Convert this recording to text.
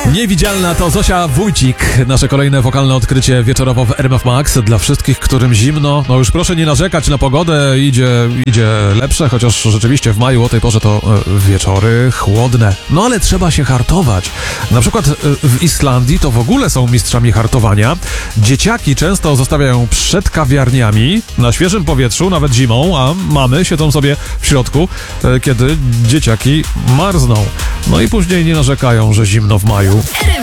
Niewidzialna to Zosia Wójcik. Nasze kolejne wokalne odkrycie wieczorowo w RMF Max. Dla wszystkich, którym zimno, no już proszę nie narzekać na pogodę, idzie lepsze, chociaż rzeczywiście w maju o tej porze to wieczory chłodne. No ale trzeba się hartować. Na przykład w Islandii to w ogóle są mistrzami hartowania. Dzieciaki często zostawiają przed kawiarniami na świeżym powietrzu, nawet zimą, a mamy siedzą sobie w środku, kiedy dzieciaki marzną. No i później nie narzekają, że zimno w maju.